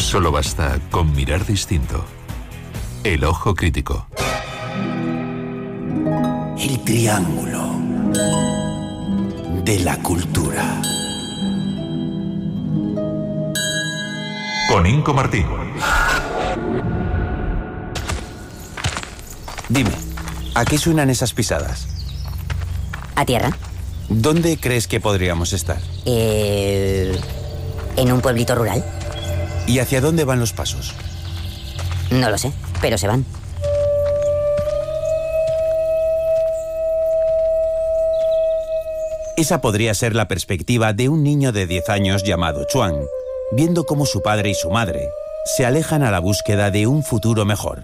Solo basta con mirar distinto. El ojo crítico. El triángulo de la cultura. Con Inco Martín. Dime, ¿a qué suenan esas pisadas? A tierra. ¿Dónde crees que podríamos estar? ¿En un pueblito rural? ¿Y hacia dónde van los pasos? No lo sé, pero se van. Esa podría ser la perspectiva de un niño de 10 años llamado Chuan, viendo cómo su padre y su madre se alejan a la búsqueda de un futuro mejor.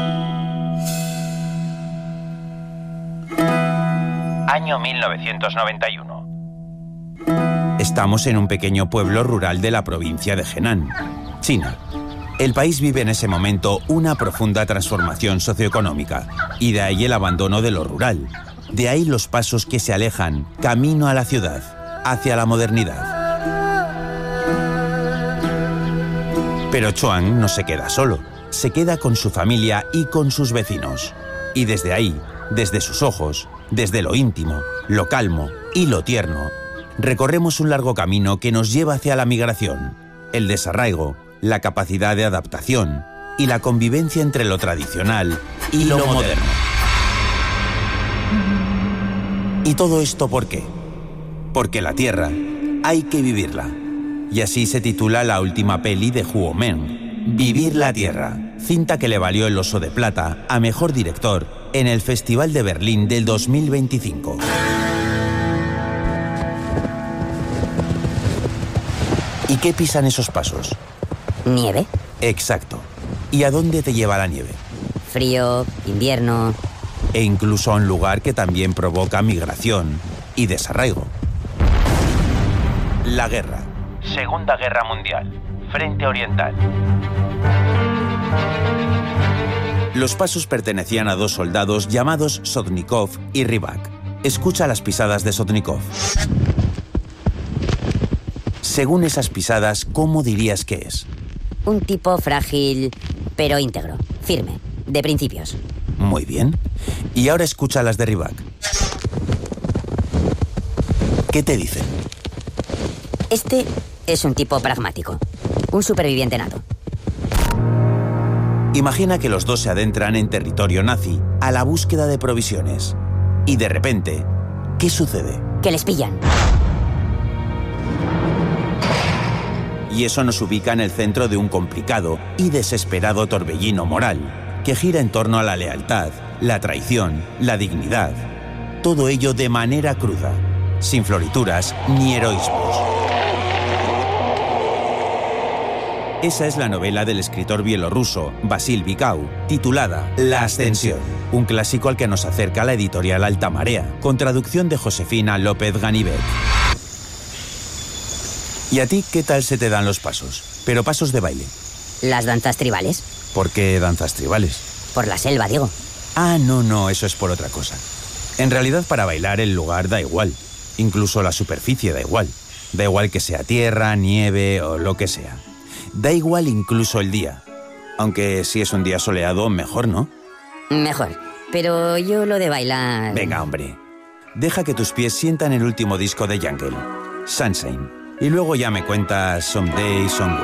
Año 1991. Estamos en un pequeño pueblo rural de la provincia de Henan, China. El país vive en ese momento una profunda transformación socioeconómica, y de ahí el abandono de lo rural. De ahí los pasos que se alejan camino a la ciudad, hacia la modernidad. Pero Chuan no se queda solo, se queda con su familia y con sus vecinos. Y desde ahí, desde sus ojos, desde lo íntimo, lo calmo y lo tierno, recorremos un largo camino que nos lleva hacia la migración, el desarraigo, la capacidad de adaptación y la convivencia entre lo tradicional y lo moderno. ¿Y todo esto por qué? Porque la tierra hay que vivirla. Y así se titula la última peli de Huo Men, Vivir la Tierra, cinta que le valió el Oso de Plata a Mejor Director en el Festival de Berlín del 2025. ¿Y qué pisan esos pasos? ¿Nieve? Exacto. ¿Y a dónde te lleva la nieve? Frío, invierno... E incluso a un lugar que también provoca migración y desarraigo. La guerra. Segunda Guerra Mundial. Frente Oriental. Los pasos pertenecían a dos soldados llamados Sotnikov y Rybak. Escucha las pisadas de Sotnikov. Según esas pisadas, ¿cómo dirías que es? Un tipo frágil, pero íntegro, firme, de principios. Muy bien. Y ahora escucha las de Rybak. ¿Qué te dicen? Este es un tipo pragmático, un superviviente nato. Imagina que los dos se adentran en territorio nazi a la búsqueda de provisiones. Y de repente, ¿qué sucede? Que les pillan. Y eso nos ubica en el centro de un complicado y desesperado torbellino moral, que gira en torno a la lealtad, la traición, la dignidad. Todo ello de manera cruda, sin florituras ni heroísmos. Esa es la novela del escritor bielorruso Vasil Vikau, titulada La Ascensión, un clásico al que nos acerca la editorial Alta Marea, con traducción de Josefina López Ganivet. ¿Y a ti qué tal se te dan los pasos? Pero pasos de baile. Las danzas tribales. ¿Por qué danzas tribales? Por la selva, digo. Ah, no, eso es por otra cosa. En realidad, para bailar el lugar da igual. Incluso la superficie da igual. Da igual que sea tierra, nieve o lo que sea. Da igual incluso el día. Aunque si es un día soleado, mejor, ¿no? Mejor. Pero yo lo de bailar... Venga, hombre. Deja que tus pies sientan el último disco de Jungle, Sunshine. Y luego ya me cuentas Someday, Somewhere.